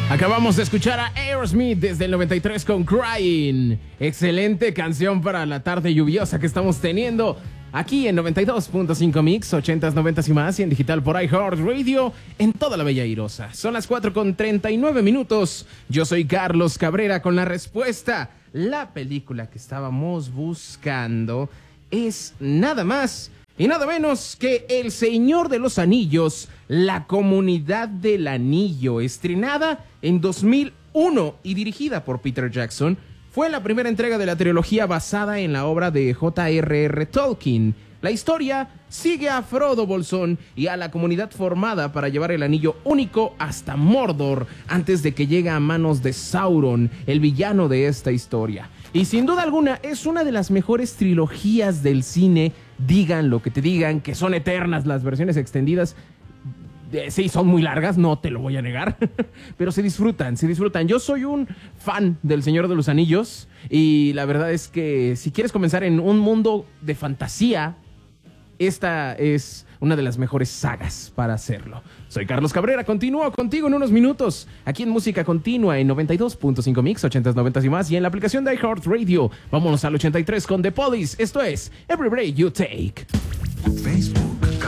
Acabamos de escuchar a Aerosmith desde el 93 con Crying. Excelente canción para la tarde lluviosa que estamos teniendo aquí en 92.5 Mix, 80s, 90s y más, y en digital por iHeartRadio en toda la Bella Irosa. Son las 4:39. Yo soy Carlos Cabrera con la respuesta. La película que estábamos buscando es nada más y nada menos que El Señor de los Anillos, La Comunidad del Anillo, estrenada en 2001 y dirigida por Peter Jackson. Fue la primera entrega de la trilogía basada en la obra de J.R.R. Tolkien. La historia sigue a Frodo Bolsón y a la comunidad formada para llevar el anillo único hasta Mordor antes de que llegue a manos de Sauron, el villano de esta historia. Y sin duda alguna es una de las mejores trilogías del cine. Digan lo que te digan, que son eternas las versiones extendidas. Sí, son muy largas, no te lo voy a negar, pero se disfrutan. Yo soy un fan del Señor de los Anillos y la verdad es que si quieres comenzar en un mundo de fantasía, esta es una de las mejores sagas para hacerlo. Soy Carlos Cabrera, continúo contigo en unos minutos, aquí en Música Continua en 92.5 Mix, 80s, 90s y más, y en la aplicación de iHeartRadio. Vámonos al 83 con The Police. Esto es Every Break You Take. Facebook